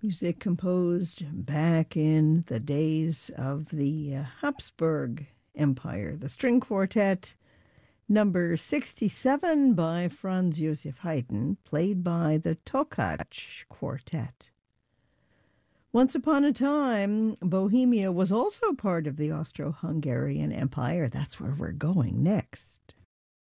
Music composed back in the days of the Habsburg Empire. The string quartet, number 67 by Franz Joseph Haydn, played by the Tokaj Quartet. Once upon a time, Bohemia was also part of the Austro-Hungarian Empire. That's where we're going next.